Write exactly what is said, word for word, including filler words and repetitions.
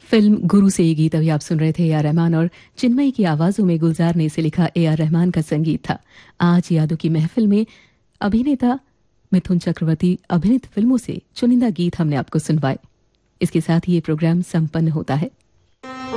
Film गुरु से ये गीत अभी आप सुन रहे थे। ए आर रहमान और चिन्मयी की आवाजों में गुलजार ने इसे लिखा, ए आर रहमान का संगीत था। आज यादों की महफिल में अभिनेता मिथुन चक्रवर्ती अभिनीत फिल्मों से चुनिंदा गीत हमने आपको सुनवाए। इसके साथ ही ये प्रोग्राम संपन्न होता है।